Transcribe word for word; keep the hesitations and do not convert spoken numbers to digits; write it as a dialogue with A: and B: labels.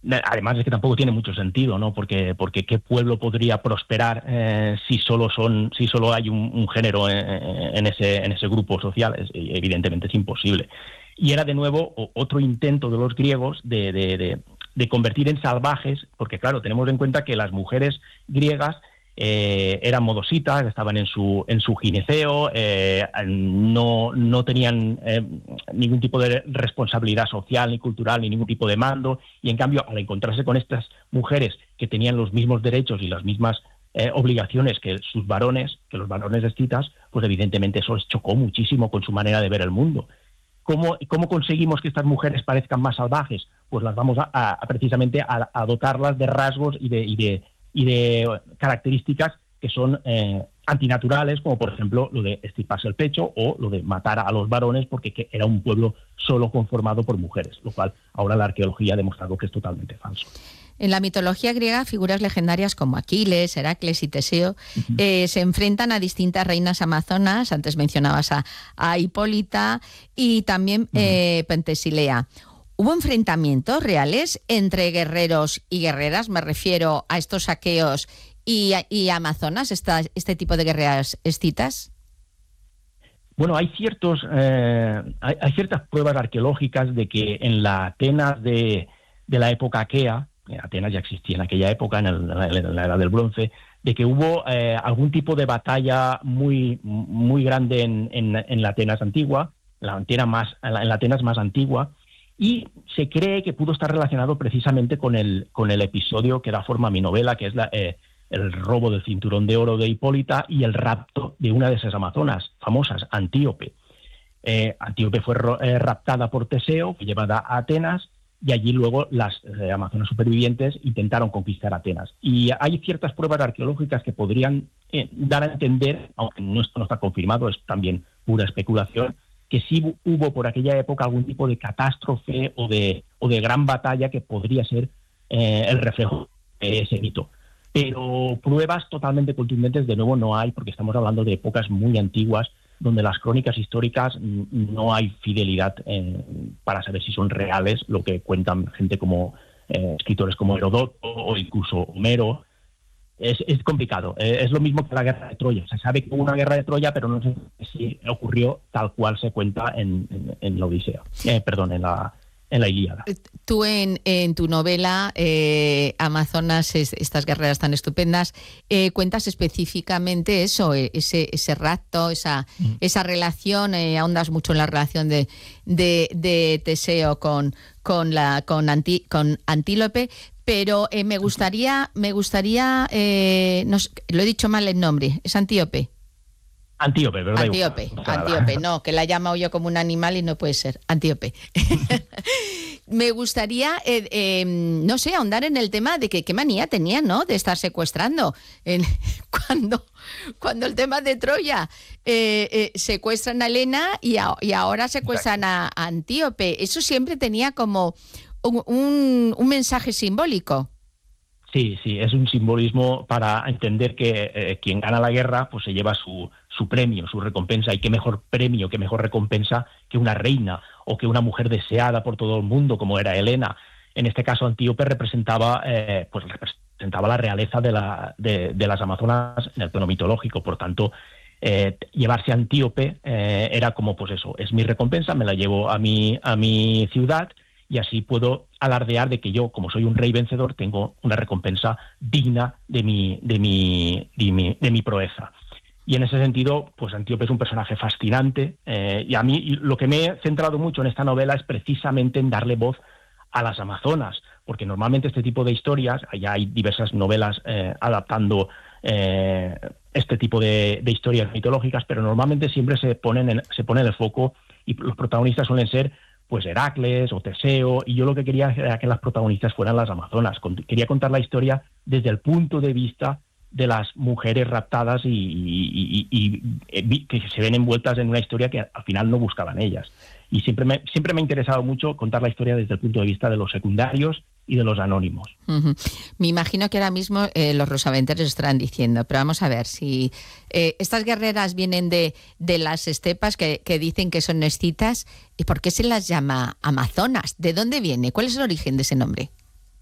A: además es que tampoco tiene mucho sentido, ¿no? Porque, porque qué pueblo podría prosperar eh, si solo son, si solo hay un, un género en, en ese, en ese grupo social. Es, evidentemente es imposible. Y era de nuevo otro intento de los griegos de, de, de, de convertir en salvajes, porque claro, tenemos en cuenta que las mujeres griegas eh, eran modositas, estaban en su en su gineceo, eh, no, no tenían eh, ningún tipo de responsabilidad social ni cultural, ni ningún tipo de mando, y en cambio al encontrarse con estas mujeres que tenían los mismos derechos y las mismas eh, obligaciones que sus varones, que los varones escitas, pues evidentemente eso les chocó muchísimo con su manera de ver el mundo. ¿Cómo, ¿Cómo conseguimos que estas mujeres parezcan más salvajes? Pues las vamos a, a precisamente a, a dotarlas de rasgos y de, y de, y de características que son eh, antinaturales, como por ejemplo lo de estirparse el pecho o lo de matar a los varones, porque que era un pueblo solo conformado por mujeres, lo cual ahora la arqueología ha demostrado que es totalmente falso.
B: En la mitología griega, figuras legendarias como Aquiles, Heracles y Teseo uh-huh. eh, se enfrentan a distintas reinas amazonas. Antes mencionabas a, a Hipólita y también uh-huh. eh, Pentesilea. ¿Hubo enfrentamientos reales entre guerreros y guerreras? Me refiero a estos aqueos y, y amazonas, esta, este tipo de guerreras escitas.
A: Bueno, hay ciertos eh, hay, hay ciertas pruebas arqueológicas de que en la Atenas de, de la época aquea, Atenas ya existía en aquella época, en, el, en la Edad del Bronce, de que hubo eh, algún tipo de batalla muy muy grande en, en, en la Atenas antigua, la Atenas más, en la, en la Atenas más antigua, y se cree que pudo estar relacionado precisamente con el, con el episodio que da forma a mi novela, que es la, eh, el robo del cinturón de oro de Hipólita y el rapto de una de esas amazonas famosas, Antíope. Eh, Antíope fue eh, raptada por Teseo, fue llevada a Atenas, y allí luego las eh, amazonas supervivientes intentaron conquistar Atenas. Y hay ciertas pruebas arqueológicas que podrían eh, dar a entender, aunque no, esto no está confirmado, es también pura especulación, que sí hubo por aquella época algún tipo de catástrofe o de, o de gran batalla que podría ser eh, el reflejo de ese mito. Pero pruebas totalmente contundentes de nuevo no hay, porque estamos hablando de épocas muy antiguas, donde las crónicas históricas no hay fidelidad eh, para saber si son reales, lo que cuentan gente como eh, escritores como Heródoto o incluso Homero. Es, es complicado, eh, es lo mismo que la guerra de Troya. Se sabe que hubo una guerra de Troya, pero no sé si ocurrió tal cual se cuenta en, en, en la Odisea, eh, perdón, en la, en la Ilíada.
B: Tú en, en tu novela, eh, Amazonas, es, estas guerreras tan estupendas, eh, cuentas específicamente eso, ese, ese rapto, esa, mm. esa relación, eh, ahondas mucho en la relación de, de, de Teseo con, con, la, con, Anti, con Antílope, pero eh, me gustaría, me gustaría eh, no, lo he dicho mal el nombre, ¿es Antíope?
A: Antíope, ¿verdad?
B: Antíope, Antíope, no, que la he llamado yo como un animal y no puede ser, Antíope. Me gustaría, eh, eh, no sé, ahondar en el tema de que qué manía tenían, ¿no?, de estar secuestrando. En, cuando, cuando el tema de Troya eh, eh, secuestran a Helena y, a, y ahora secuestran a, a Antíope. Eso siempre tenía como un, un, un mensaje simbólico.
A: Sí, sí, es un simbolismo para entender que eh, quien gana la guerra pues se lleva su, su premio, su recompensa, y qué mejor premio, qué mejor recompensa que una reina o que una mujer deseada por todo el mundo como era Helena. En este caso Antíope representaba eh, pues representaba la realeza de, la, de, de las amazonas en el tono mitológico, por tanto eh, llevarse a Antíope eh, era como pues eso, es mi recompensa, me la llevo a mi, a mi ciudad, y así puedo alardear de que yo, como soy un rey vencedor, tengo una recompensa digna de mi, de mi, de mi, de mi proeza. Y en ese sentido, pues Antíope es un personaje fascinante, eh, y a mí lo que me he centrado mucho en esta novela es precisamente en darle voz a las amazonas, porque normalmente este tipo de historias, ya hay diversas novelas eh, adaptando eh, este tipo de, de historias mitológicas, pero normalmente siempre se ponen en, se pone en el foco y los protagonistas suelen ser pues Heracles o Teseo, y yo lo que quería era que las protagonistas fueran las amazonas. Quería contar la historia desde el punto de vista de las mujeres raptadas y, y, y, y, y que se ven envueltas en una historia que al final no buscaban ellas. Y siempre me, siempre me ha interesado mucho contar la historia desde el punto de vista de los secundarios y de los anónimos.
B: Uh-huh. Me imagino que ahora mismo eh, los rosaventeros estarán diciendo, pero vamos a ver, si eh, estas guerreras vienen de, de las estepas que, que dicen que son escitas, ¿y por qué se las llama amazonas? ¿De dónde viene? ¿Cuál es el origen de ese nombre?